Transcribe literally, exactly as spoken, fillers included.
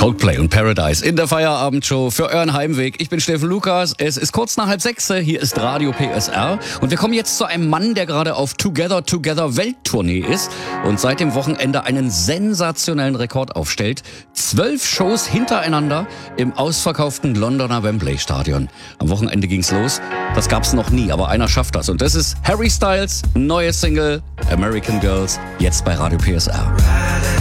Coldplay und Paradise in der Feierabendshow für euren Heimweg. Ich bin Steffen Lukas. Es ist kurz nach halb sechs. Hier ist Radio P S R. Und wir kommen jetzt zu einem Mann, der gerade auf Together Together Welttournee ist und seit dem Wochenende einen sensationellen Rekord aufstellt. Zwölf Shows hintereinander im ausverkauften Londoner Wembley Stadion. Am Wochenende ging's los. Das gab's noch nie, aber einer schafft das. Und das ist Harry Styles, neue Single American Girls, jetzt bei Radio P S R.